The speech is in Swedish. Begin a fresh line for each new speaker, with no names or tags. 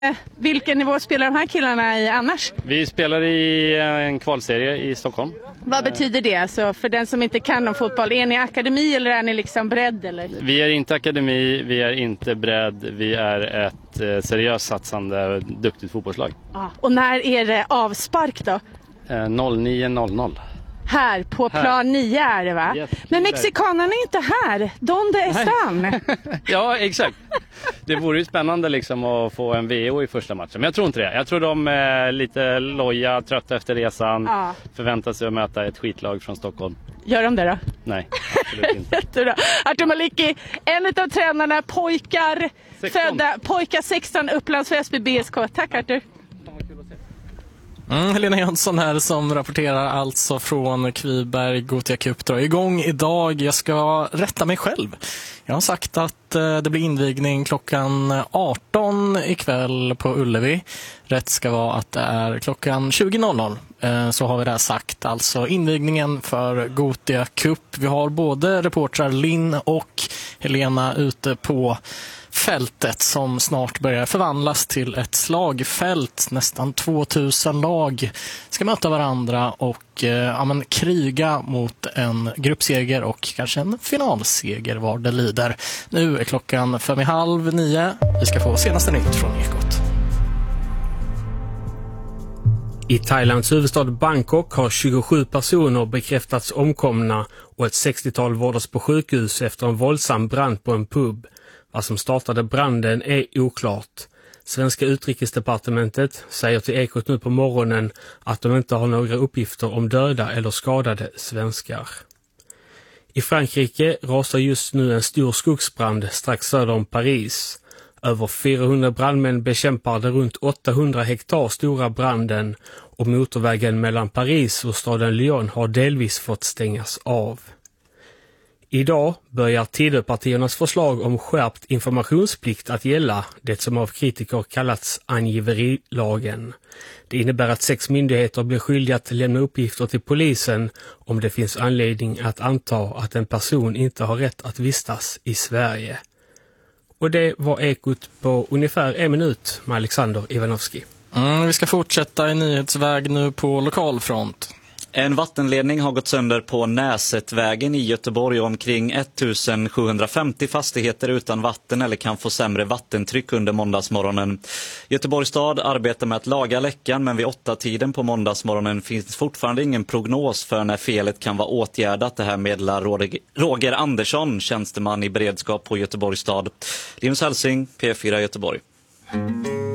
Vilken nivå spelar de här killarna i annars?
Vi spelar i en kvalserie i Stockholm.
Vad betyder det alltså för den som inte kan om fotboll? Är ni akademi eller är ni liksom bredd? Eller?
Vi är inte akademi, vi är inte bredd, vi är ett seriöst satsande, duktigt fotbollslag.
Och när är det avspark då?
09.00.
Här på plan 9 är det va?
Yes.
Men mexikanerna är inte här. Donde están?
Ja, exakt. Det vore ju spännande liksom att få en VO i första matchen. Men jag tror inte det. Jag tror de är lite loja, trötta efter resan. Förväntar sig att möta ett skitlag från Stockholm.
Gör de det då?
Nej, absolut inte.
Jättebra. Artur Maliki, en av tränarna, pojkar 16. Födda, pojkar 16, Upplands Väsby BSK. Tack Artur.
Helena Jönsson här som rapporterar alltså från Kviberg. Gothia Cup drar igång idag. Jag ska rätta mig själv. Jag har sagt att det blir invigning klockan 18 ikväll på Ullevi. Rätt ska vara att det är klockan 20.00. Så har vi det sagt. Alltså invigningen för Gothia Cup. Vi har både reportrar Linn och Helena ute på fältet som snart börjar förvandlas till ett slagfält. Nästan 2000 lag ska möta varandra och kriga mot en gruppseger och kanske en finalseger var det lider. Nu är klockan 8:30. Vi ska få senaste nytt från Ekot.
I Thailands huvudstad Bangkok har 27 personer bekräftats omkomna och ett 60-tal vårdas på sjukhus efter en våldsam brand på en pub. Vad som startade branden är oklart. Svenska utrikesdepartementet säger till Ekot nu på morgonen att de inte har några uppgifter om döda eller skadade svenskar. I Frankrike rasar just nu en stor skogsbrand strax söder om Paris. Över 400 brandmän bekämpar den runt 800 hektar stora branden och motorvägen mellan Paris och staden Lyon har delvis fått stängas av. Idag börjar Tidöpartiernas förslag om skärpt informationsplikt att gälla, det som av kritiker kallats angiverilagen. Det innebär att 6 myndigheter blir skyldiga att lämna uppgifter till polisen om det finns anledning att anta att en person inte har rätt att vistas i Sverige. Och det var Ekot på ungefär 1 minut med Alexander Ivanovski.
Vi ska fortsätta i nyhetsväg nu på lokalfront.
En vattenledning har gått sönder på Näsetvägen i Göteborg och omkring 1750 fastigheter utan vatten eller kan få sämre vattentryck under måndagsmorgonen. Göteborgs stad arbetar med att laga läckan, men vid 8-tiden på måndagsmorgonen finns fortfarande ingen prognos för när felet kan vara åtgärdat. Det här meddelar Roger Andersson, tjänsteman i beredskap på Göteborgs stad. Linus Hälsing, P4 Göteborg.